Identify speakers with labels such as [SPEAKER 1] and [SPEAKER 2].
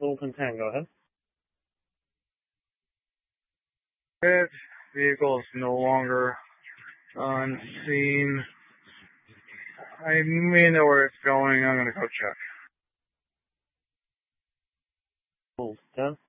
[SPEAKER 1] Fulton 10, go ahead.
[SPEAKER 2] That vehicle is no longer on scene. I may know where it's going. I'm going to go check.
[SPEAKER 1] Fulton 10.